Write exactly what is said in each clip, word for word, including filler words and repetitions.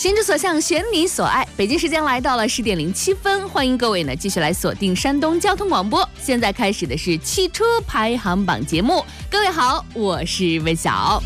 心之所向，选你所爱。北京时间来到了十点零七分，欢迎各位呢继续来锁定山东交通广播。现在开始的是汽车排行榜节目。各位好，我是魏晓。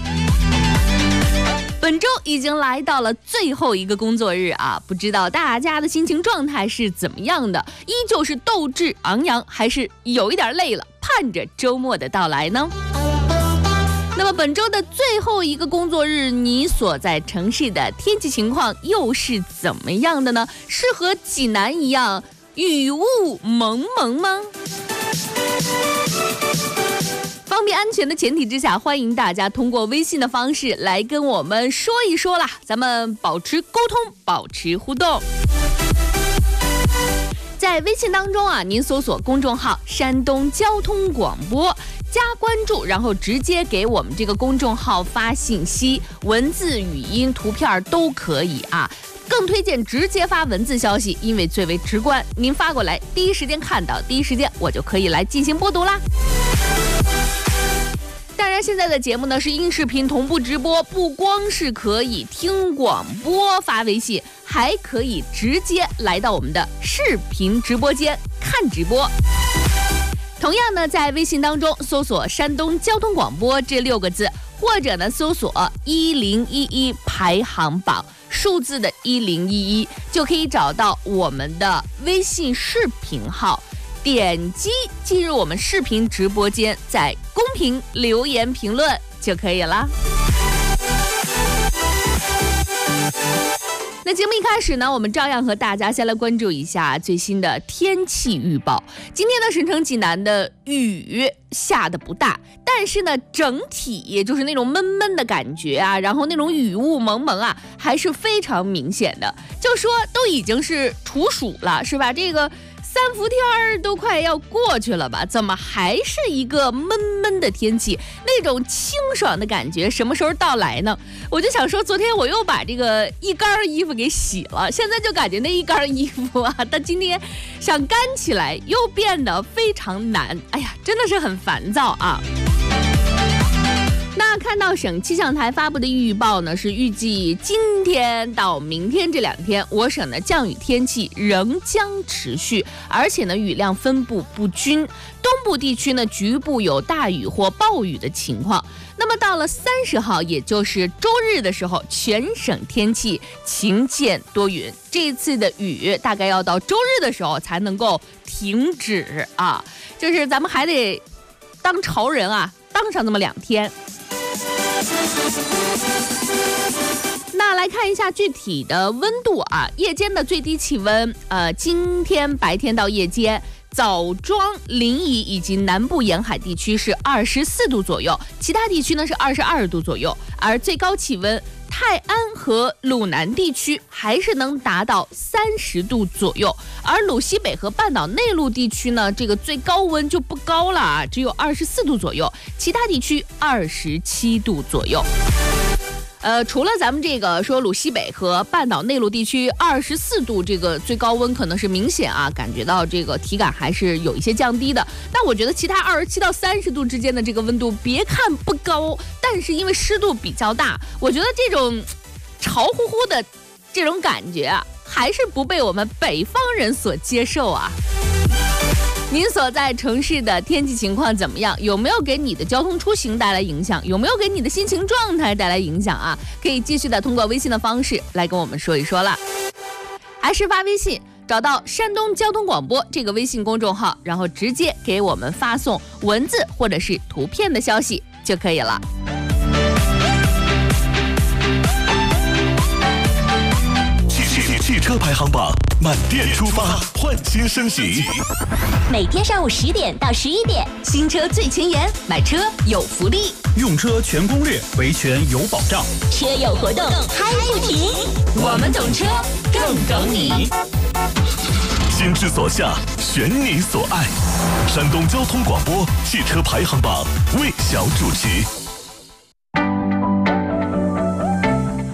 本周已经来到了最后一个工作日啊，不知道大家的心情状态是怎么样的？依旧是斗志昂扬，还是有一点累了，盼着周末的到来呢？那么本周的最后一个工作日，你所在城市的天气情况又是怎么样的呢？是和济南一样雨雾蒙蒙吗？方便安全的前提之下，欢迎大家通过微信的方式来跟我们说一说啦，咱们保持沟通，保持互动。在微信当中啊，您搜索公众号山东交通广播，加关注，然后直接给我们这个公众号发信息，文字、语音、图片都可以啊。更推荐直接发文字消息，因为最为直观，您发过来第一时间看到，第一时间我就可以来进行播读啦。当然现在的节目呢是音视频同步直播，不光是可以听广播发微信，还可以直接来到我们的视频直播间看直播。同样呢，在微信当中搜索山东交通广播这六个字，或者呢搜索一零一一排行榜，数字的一零一一，就可以找到我们的微信视频号，点击进入我们视频直播间，在公屏留言评论就可以了。那节目一开始呢，我们照样和大家先来关注一下最新的天气预报。今天呢，省城济南的雨下的不大，但是呢，整体也就是那种闷闷的感觉啊，然后那种雨雾蒙蒙啊，还是非常明显的。就说都已经是处暑了，是吧？这个三伏天儿都快要过去了吧，怎么还是一个闷闷的天气？那种清爽的感觉什么时候到来呢？我就想说，昨天我又把这个一杆衣服给洗了，现在就感觉那一杆衣服啊，到今天想干起来又变得非常难，哎呀，真的是很烦躁啊。那看到省气象台发布的预报呢，是预计今天到明天这两天，我省的降雨天气仍将持续，而且呢雨量分布不均，东部地区呢局部有大雨或暴雨的情况。那么到了三十号，也就是周日的时候，全省天气晴见多云。这次的雨大概要到周日的时候才能够停止啊，就是咱们还得当潮人啊，当上这么两天。那来看一下具体的温度啊，夜间的最低气温，呃，今天白天到夜间，枣庄、临沂以及南部沿海地区是二十四度左右，其他地区呢是二十二度左右，而最高气温，泰安和鲁南地区还是能达到三十度左右，而鲁西北和半岛内陆地区呢，这个最高温就不高了啊，只有二十四度左右，其他地区二十七度左右。呃，除了咱们这个说鲁西北和半岛内陆地区二十四度这个最高温可能是明显啊，感觉到这个体感还是有一些降低的。但我觉得其他二十七到三十度之间的这个温度，别看不高，但是因为湿度比较大，我觉得这种潮乎乎的这种感觉啊，还是不被我们北方人所接受啊。您所在城市的天气情况怎么样？有没有给你的交通出行带来影响？有没有给你的心情状态带来影响啊？可以继续的通过微信的方式来跟我们说一说了。还是发微信，找到山东交通广播这个微信公众号，然后直接给我们发送文字或者是图片的消息就可以了。 汽车排行榜，满电出发，焕新升级。 每天上午十点到十一点， 新车最前沿，买车有福利， 用车全攻略，维权有保障， 车友活动嗨不停。 我们懂车，更懂你。 心之所向，选你所爱。山东交通广播汽车排行榜，魏晓主持。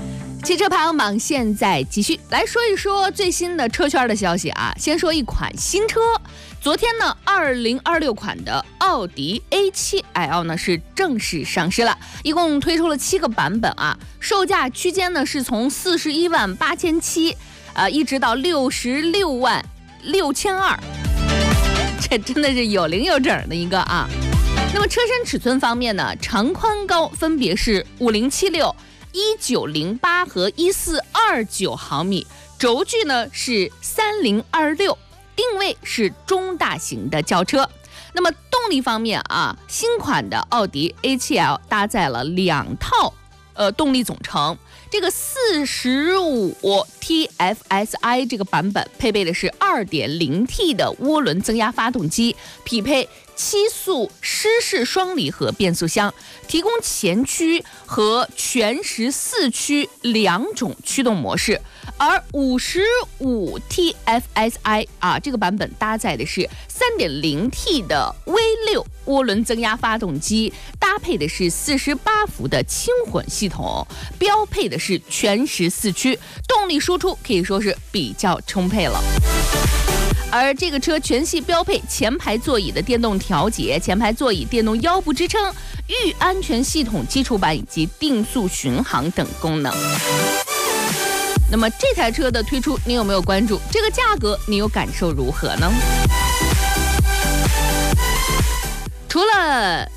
汽车排行榜现在继续来说一说最新的车圈的消息啊。先说一款新车，昨天呢，二零二六款的奥迪 A 七 L 呢是正式上市了，一共推出了七个版本啊，售价区间呢是从四十一万八千七，呃，一直到六十六万六千二，这真的是有零有整的一个啊。那么车身尺寸方面呢，长宽高分别是五零七六。一九零八和一四二九毫米，轴距呢是三零二六，定位是中大型的轿车。那么动力方面啊，新款的奥迪 A 七 L 搭载了两套呃动力总成，这个四十五 T F S I 这个版本配备的是 二点零 T 的涡轮增压发动机，匹配七速湿式双离合变速箱，提供前驱和全时四驱两种驱动模式。而五十五 T F S I 啊，这个版本搭载的是 三点零 T 的 V 六 涡轮增压发动机，搭配的是四十八伏的轻混系统，标配的是全时四驱，动力输出可以说是比较充沛了。而这个车全系标配前排座椅的电动调节、前排座椅电动腰部支撑、预安全系统基础版以及定速巡航等功能。那么这台车的推出，你有没有关注？这个价格你有感受如何呢？除了